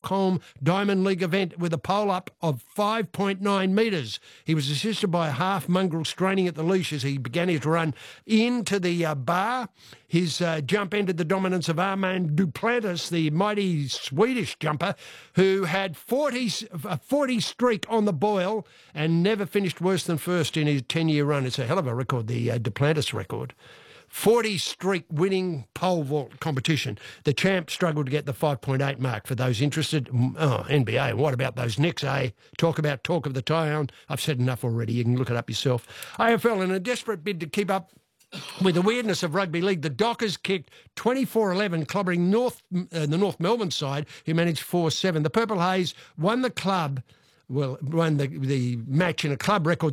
Stockholm Diamond League event with a pole up of 5.9 metres. He was assisted by a half mongrel straining at the leash as he began his run into the bar. His jump ended the dominance of Armand Duplantis, the mighty Swedish jumper, who had a 40 streak on the boil and never finished worse than first in his 10-year run. It's a hell of a record, the Duplantis record. 40 streak winning pole vault competition. The champ struggled to get the 5.8 mark for those interested. Oh, NBA, what about those Knicks, eh? Talk of the town. I've said enough already. You can look it up yourself. AFL, in a desperate bid to keep up with the weirdness of rugby league, the Dockers kicked 24-11, clobbering the North Melbourne side, who managed 4-7. The Purple Haze won the match in a club record